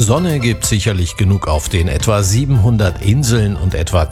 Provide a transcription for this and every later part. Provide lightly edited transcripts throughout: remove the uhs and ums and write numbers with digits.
Sonne gibt sicherlich genug auf den etwa 700 Inseln und etwa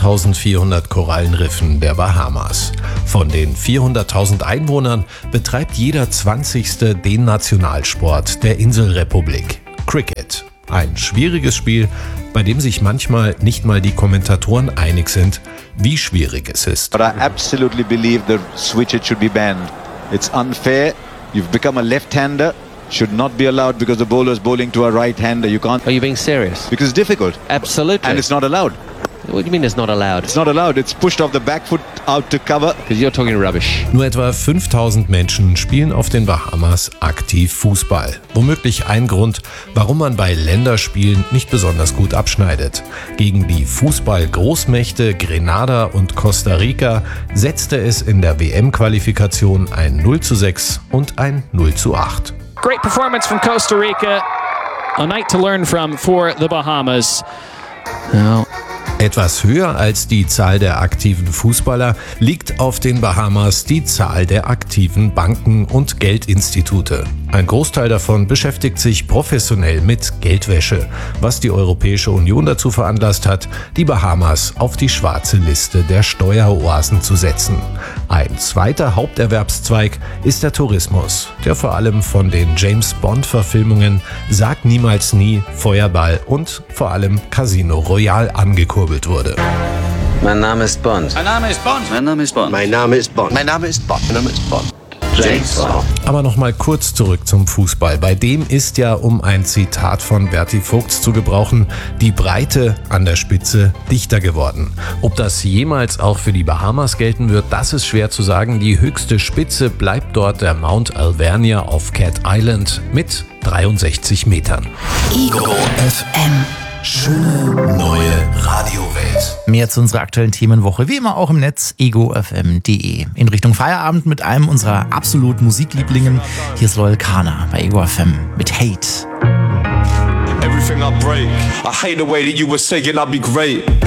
2400 Korallenriffen der Bahamas. Von den 400.000 Einwohnern betreibt jeder 20. den Nationalsport der Inselrepublik: Cricket. Ein schwieriges Spiel, bei dem sich manchmal nicht mal die Kommentatoren einig sind, wie schwierig es ist. But I absolutely believe the switch should be banned. It's unfair. You've become a left-hander. Should not be allowed because the bowler is bowling to a right-hander. You can't. Are you being serious? Because it's difficult. Absolutely. And it's not allowed. What do you mean it's not allowed? It's not allowed. It's pushed off the back foot out to cover. Because you're talking rubbish. Nur etwa 5.000 Menschen spielen auf den Bahamas aktiv Fußball. Womöglich ein Grund, warum man bei Länderspielen nicht besonders gut abschneidet. Gegen die Fußball-Großmächte Grenada und Costa Rica setzte es in der WM-Qualifikation ein 0:6 und ein 0:8. Great performance from Costa Rica. A night to learn from for the Bahamas. Now, Etwas höher als die Zahl der aktiven Fußballer liegt auf den Bahamas die Zahl der aktiven Banken und Geldinstitute. Ein Großteil davon beschäftigt sich professionell mit Geldwäsche, was die Europäische Union dazu veranlasst hat, die Bahamas auf die schwarze Liste der Steueroasen zu setzen. Ein zweiter Haupterwerbszweig ist der Tourismus, der vor allem von den James-Bond-Verfilmungen Sag niemals nie, Feuerball und vor allem Casino Royale angekurbelt wurde. Mein Name ist Bond. Mein Name ist Bond. Mein Name ist Bond. Mein Name ist Bond. Mein Name ist Bond. Mein Name ist Bond. James Bond. Aber nochmal kurz zurück zum Fußball. Bei dem ist ja, um ein Zitat von Berti Vogts zu gebrauchen, die Breite an der Spitze dichter geworden. Ob das jemals auch für die Bahamas gelten wird, das ist schwer zu sagen. Die höchste Spitze bleibt dort der Mount Alvernia auf Cat Island mit 63 Metern. Ego FM. Schöne neue Radiowelt. Mehr zu unserer aktuellen Themenwoche, wie immer auch im Netz egofm.de. In Richtung Feierabend mit einem unserer absoluten Musiklieblingen. Hier ist Loyal Kana bei Ego FM mit Hate. Everything I break, I hate the way that you were saying I'll be great.